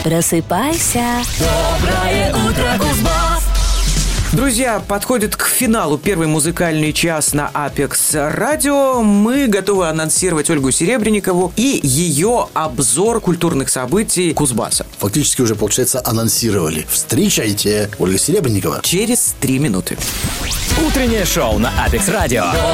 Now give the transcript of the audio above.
Просыпайся. Доброе утро, Кузбасс! Друзья, подходит к финалу первый музыкальный час на Apex Радио. Мы готовы анонсировать Ольгу Серебренникову и ее обзор культурных событий Кузбасса. Фактически уже, получается, анонсировали. Встречайте, Ольга Серебренникова. Через 3 минуты. Утреннее шоу на Apex Radio.